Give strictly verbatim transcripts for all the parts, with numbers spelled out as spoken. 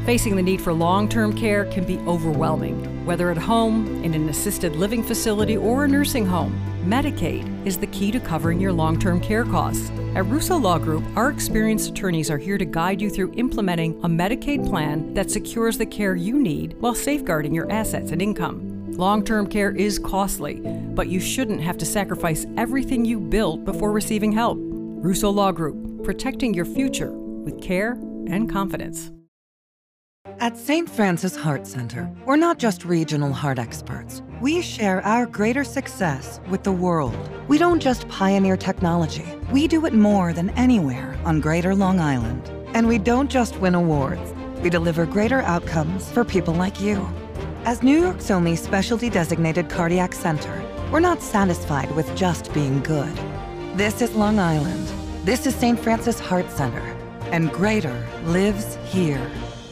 Facing the need for long-term care can be overwhelming, whether at home, in an assisted living facility, or a nursing home. Medicaid is the key to covering your long-term care costs. At Russo Law Group, our experienced attorneys are here to guide you through implementing a Medicaid plan that secures the care you need while safeguarding your assets and income. Long-term care is costly, but you shouldn't have to sacrifice everything you built before receiving help. Russo Law Group, protecting your future with care and confidence. At Saint Francis Heart Center, we're not just regional heart experts. We share our greater success with the world. We don't just pioneer technology. We do it more than anywhere on Greater Long Island. And we don't just win awards. We deliver greater outcomes for people like you. As New York's only specialty designated cardiac center, we're not satisfied with just being good. This is Long Island. This is Saint Francis Heart Center. And greater lives here.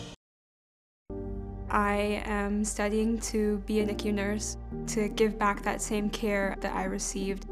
I am studying to be a N I C U nurse, to give back that same care that I received.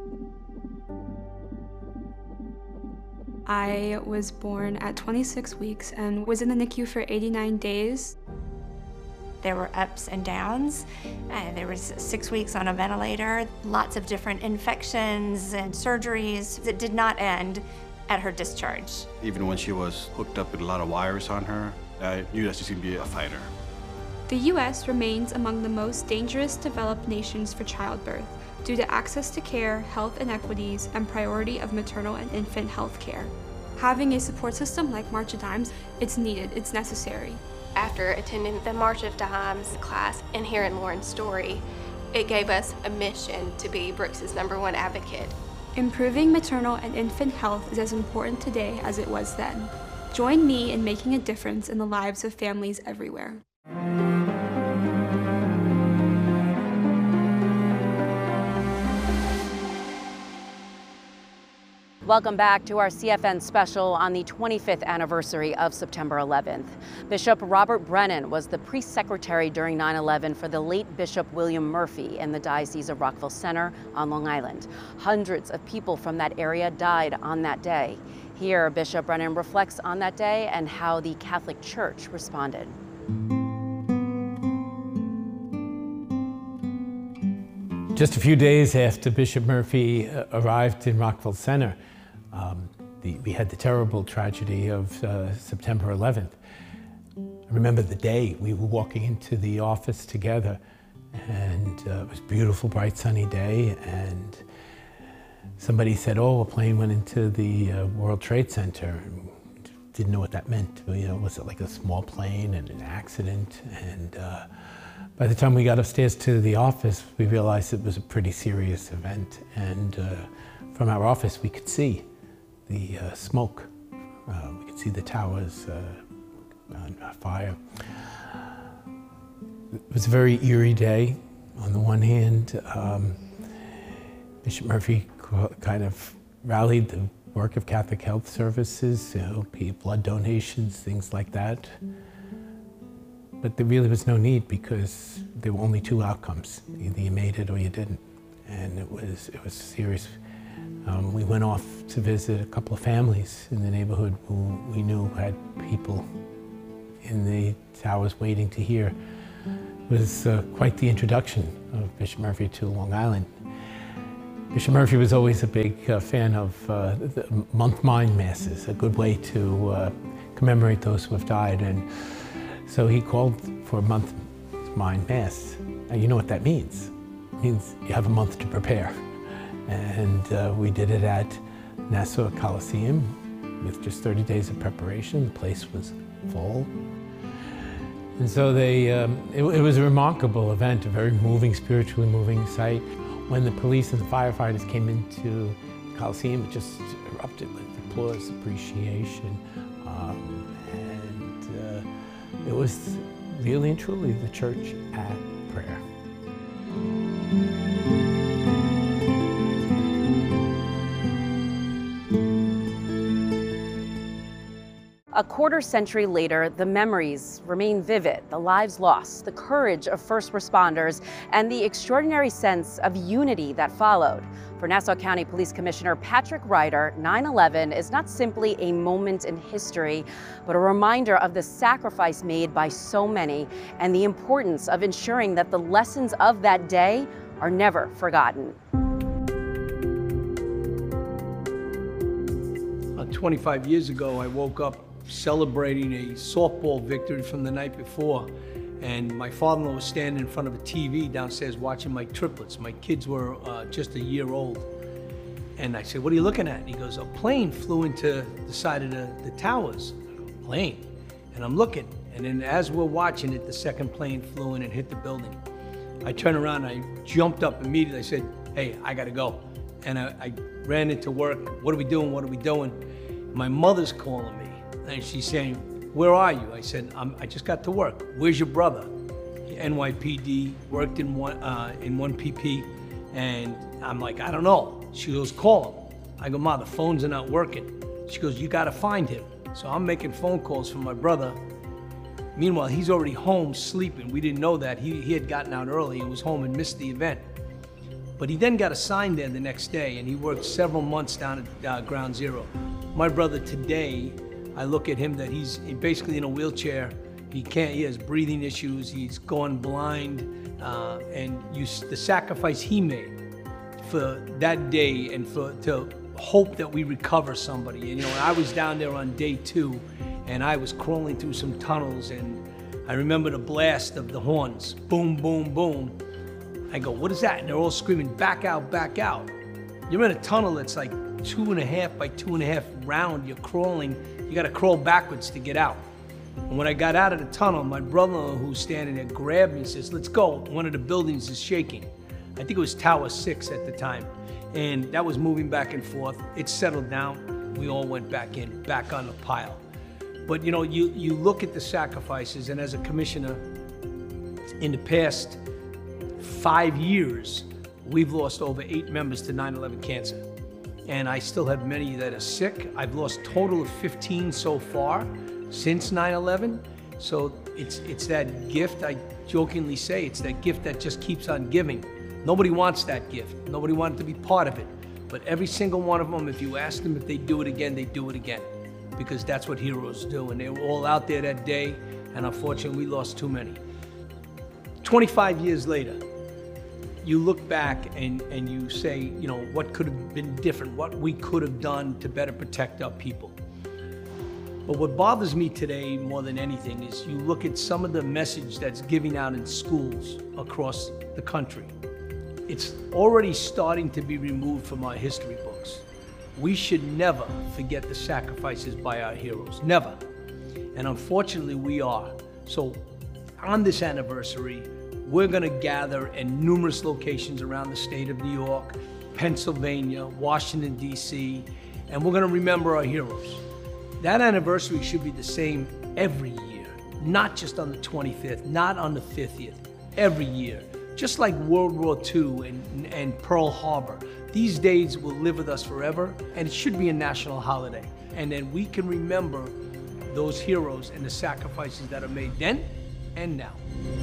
I was born at twenty-six weeks and was in the N I C U for eighty-nine days. There were ups and downs. Uh, there was six weeks on a ventilator, lots of different infections and surgeries that did not end at her discharge. Even when she was hooked up with a lot of wires on her, I knew that she was going to be a fighter. The U S remains among the most dangerous developed nations for childbirth due to access to care, health inequities, and priority of maternal and infant health care. Having a support system like March of Dimes, it's needed, it's necessary. After attending the March of Dimes class and hearing Lauren's story, it gave us a mission to be Brooks's number one advocate. Improving maternal and infant health is as important today as it was then. Join me in making a difference in the lives of families everywhere. Welcome back to our C F N special on the twenty-fifth anniversary of September eleventh. Bishop Robert Brennan was the priest secretary during nine eleven for the late Bishop William Murphy in the Diocese of Rockville Centre on Long Island. Hundreds of people from that area died on that day. Here, Bishop Brennan reflects on that day and how the Catholic Church responded. Just a few days after Bishop Murphy uh, arrived in Rockville Centre, um, the, we had the terrible tragedy of uh, September eleventh. I remember the day we were walking into the office together, and uh, it was a beautiful, bright, sunny day, and somebody said, oh, a plane went into the uh, World Trade Center. And didn't know what that meant. You know, was it like a small plane and an accident? And uh, by the time we got upstairs to the office, we realized it was a pretty serious event. And uh, from our office, we could see the uh, smoke. Uh, we could see the towers uh, on fire. It was a very eerie day. On the one hand, um, Bishop Murphy kind of rallied the work of Catholic Health Services, you know, blood donations, things like that. But there really was no need because there were only two outcomes. Either you made it or you didn't. And it was, it was serious. Um, we went off to visit a couple of families in the neighborhood who we knew had people in the towers waiting to hear. It was uh, quite the introduction of Bishop Murphy to Long Island. Bishop Murphy was always a big uh, fan of uh, the month mind masses, a good way to uh, commemorate those who have died. And so he called for a month mind mass. Now you know what that means. It means you have a month to prepare. And uh, we did it at Nassau Coliseum with just thirty days of preparation. The place was full. And so they, um, it, it was a remarkable event, a very moving, spiritually moving sight. When the police and the firefighters came into the Coliseum, it just erupted with applause, appreciation. Um, and uh, it was really and truly the church at prayer. A A quarter century later, the memories remain vivid, the lives lost, the courage of first responders, and the extraordinary sense of unity that followed. For Nassau County Police Commissioner Patrick Ryder, nine eleven is not simply a moment in history, but a reminder of the sacrifice made by so many and the importance of ensuring that the lessons of that day are never forgotten. Uh, twenty-five years ago, I woke up celebrating a softball victory from the night before. And my father-in-law was standing in front of a T V downstairs watching my triplets. My kids were uh, just a year old. And I said, "What are you looking at?" And he goes, "A plane flew into the side of the, the towers." I go, "Plane?" And I'm looking. And then as we're watching it, the second plane flew in and hit the building. I turned around, I jumped up immediately. I said, "Hey, I gotta go." And I, I ran into work. "What are we doing? What are we doing?" My mother's calling me. And she's saying, "Where are you?" I said, I'm, I just got to work. "Where's your brother?" N Y P D, worked in one, uh, in one P P, and I'm like, "I don't know." She goes, "Call him." I go, "Ma, the phones are not working." She goes, "You gotta find him." So I'm making phone calls for my brother. Meanwhile, he's already home sleeping. We didn't know that. He, he had gotten out early and was home and missed the event. But he then got assigned there the next day, and he worked several months down at uh, Ground Zero. My brother today, I look at him that he's basically in a wheelchair. He can't, he has breathing issues, he's gone blind, uh, and you, the sacrifice he made for that day and for to hope that we recover somebody. And you know, I was down there on day two, and I was crawling through some tunnels, and I remember the blast of the horns, boom, boom, boom. I go, "What is that?" And they're all screaming, "Back out, back out." You're in a tunnel that's like two and a half by two and a half round. You're crawling, you gotta crawl backwards to get out. And when I got out of the tunnel, my brother-in-law who was standing there grabbed me and says, "Let's go." One of the buildings is shaking. I think it was Tower Six at the time. And that was moving back and forth. It settled down. We all went back in, back on the pile. But you know, you, you look at the sacrifices, and as a commissioner, in the past five years, we've lost over eight members to nine eleven cancer. And I still have many that are sick. I've lost a total of fifteen so far since nine eleven. So it's, it's that gift, I jokingly say, it's that gift that just keeps on giving. Nobody wants that gift. Nobody wanted to be part of it. But every single one of them, if you ask them if they do it again, they do it again. Because that's what heroes do. And they were all out there that day, and unfortunately we lost too many. twenty-five years later, you look back and, and you say, you know, what could have been different, what we could have done to better protect our people. But what bothers me today more than anything is you look at some of the message that's giving out in schools across the country. It's already starting to be removed from our history books. We should never forget the sacrifices by our heroes, never. And unfortunately we are. So on this anniversary, we're gonna gather in numerous locations around the state of New York, Pennsylvania, Washington, D C, and we're gonna remember our heroes. That anniversary should be the same every year, not just on the twenty-fifth, not on the fiftieth, every year. Just like World War Two and, and Pearl Harbor. These days will live with us forever, and it should be a national holiday. And then we can remember those heroes and the sacrifices that are made then and now.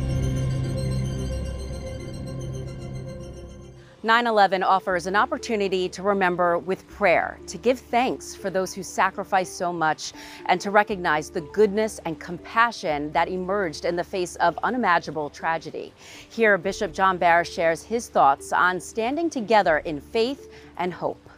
nine eleven offers an opportunity to remember with prayer, to give thanks for those who sacrificed so much, and to recognize the goodness and compassion that emerged in the face of unimaginable tragedy. Here, Bishop John Bair shares his thoughts on standing together in faith and hope.